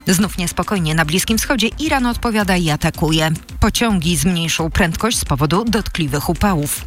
Znów niespokojnie na Bliskim Wschodzie. Iran odpowiada i atakuje. Pociągi zmniejszą prędkość z powodu dotkliwych upałów.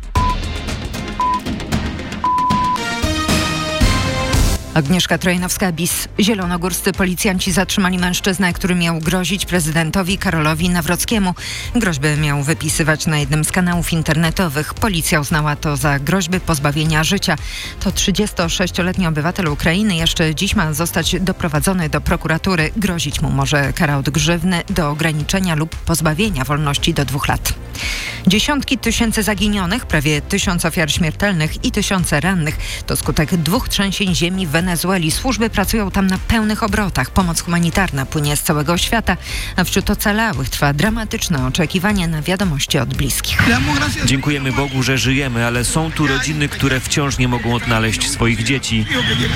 Agnieszka Trojanowska-Bis. Zielonogórscy policjanci zatrzymali mężczyznę, który miał grozić prezydentowi Karolowi Nawrockiemu. Groźby miał wypisywać na jednym z kanałów internetowych. Policja uznała to za groźby pozbawienia życia. To 36-letni obywatel Ukrainy. Jeszcze dziś ma zostać doprowadzony do prokuratury. Grozić mu może kara od grzywny do ograniczenia lub pozbawienia wolności do 2 lat. Dziesiątki tysięcy zaginionych, prawie 1000 ofiar śmiertelnych i tysiące rannych. To skutek 2 trzęsień ziemi w Wenezueli. Służby pracują tam na pełnych obrotach. Pomoc humanitarna płynie z całego świata, a wśród ocalałych trwa dramatyczne oczekiwanie na wiadomości od bliskich. Dziękujemy Bogu, że żyjemy, ale są tu rodziny, które wciąż nie mogą odnaleźć swoich dzieci.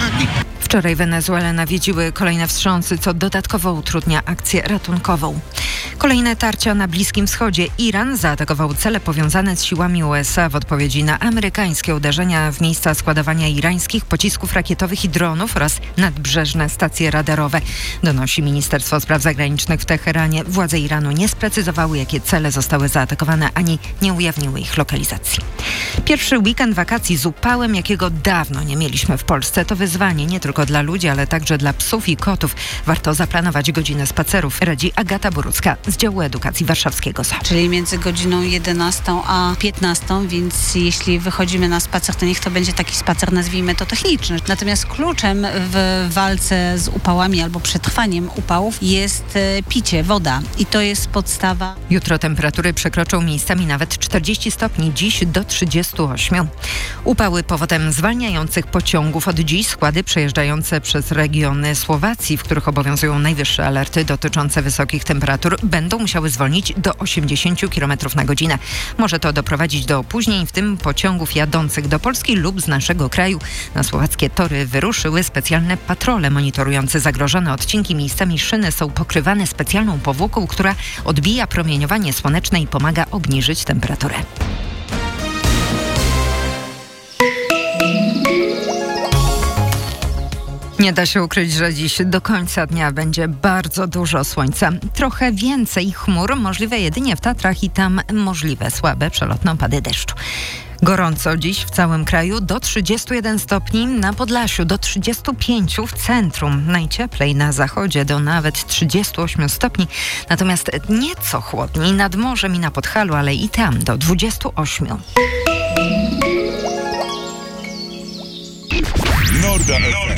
Wczoraj Wenezuelę nawiedziły kolejne wstrząsy, co dodatkowo utrudnia akcję ratunkową. Kolejne tarcia na Bliskim Wschodzie. Iran zaatakował cele powiązane z siłami USA w odpowiedzi na amerykańskie uderzenia w miejsca składowania irańskich pocisków rakietowych i dronów oraz nadbrzeżne stacje radarowe. Donosi Ministerstwo Spraw Zagranicznych w Teheranie. Władze Iranu nie sprecyzowały, jakie cele zostały zaatakowane, ani nie ujawniły ich lokalizacji. Pierwszy weekend wakacji z upałem, jakiego dawno nie mieliśmy w Polsce. To wyzwanie nie tylko dla ludzi, ale także dla psów i kotów. Warto zaplanować godzinę spacerów, radzi Agata Borucka z działu edukacji warszawskiego ZOO. Czyli między godziną 11 a 15, więc jeśli wychodzimy na spacer, to niech to będzie taki spacer, nazwijmy to techniczny. Natomiast kluczem w walce z upałami albo przetrwaniem upałów jest picie, woda. I to jest podstawa. Jutro temperatury przekroczą miejscami nawet 40 stopni, dziś do 38. Upały powodem zwalniających pociągów. Od dziś składy przejeżdżające przez regiony Słowacji, w których obowiązują najwyższe alerty dotyczące wysokich temperatur, będą musiały zwolnić do 80 km na godzinę. Może to doprowadzić do opóźnień, w tym pociągów jadących do Polski lub z naszego kraju. Na słowackie tory wyruszyły specjalne patrole monitorujące zagrożone odcinki. Miejscami szyny są pokrywane specjalną powłoką, która odbija promieniowanie słoneczne i pomaga obniżyć temperaturę. Nie da się ukryć, że dziś do końca dnia będzie bardzo dużo słońca. Trochę więcej chmur, możliwe jedynie w Tatrach i tam możliwe słabe przelotne opady deszczu. Gorąco dziś w całym kraju, do 31 stopni, na Podlasiu do 35 w centrum, najcieplej na zachodzie do nawet 38 stopni, natomiast nieco chłodniej nad morzem i na Podhalu, ale i tam do 28. Norda FM.